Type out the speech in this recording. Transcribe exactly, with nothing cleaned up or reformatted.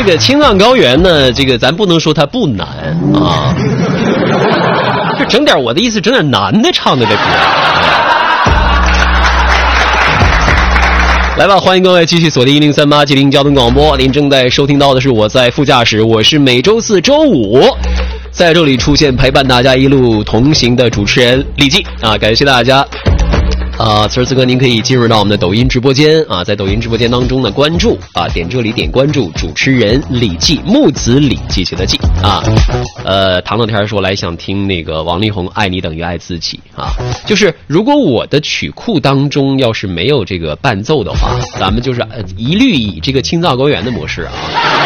这个青藏高原呢，这个咱不能说它不难啊，就整点我的意思，整点难的唱的这歌。来吧，欢迎各位继续锁定一零三八吉林交通广播，您正在收听到的是我在副驾驶，我是每周四周五在这里出现陪伴大家一路同行的主持人李记啊，感谢大家。啊，此时此刻您可以进入到我们的抖音直播间啊，在抖音直播间当中呢，关注啊，点这里点关注主持人李记，木子李记写的记啊。呃，唐乐天说来想听那个王力宏《爱你等于爱自己》啊，就是如果我的曲库当中要是没有这个伴奏的话，咱们就是一律以这个青藏高原的模式啊。